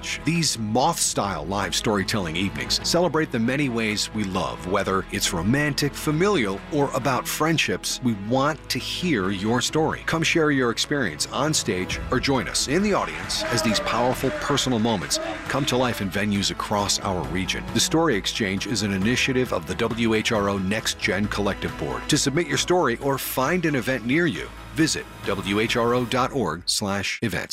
stage. These moth-style live storytelling evenings celebrate the many ways we love, whether it's romantic, familial, or about friendships. We want to hear your story. Come share your experience on stage or join us in the audience as these powerful personal moments come to life in venues across our region. The Story Exchange is an initiative of the WHRO Next Gen Collective Board. To submit your story or find an event near you, visit whro.org/events.